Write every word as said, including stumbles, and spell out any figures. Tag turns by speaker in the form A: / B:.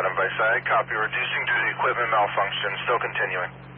A: Adam by side. Copy reducing due to equipment malfunction. Still continuing.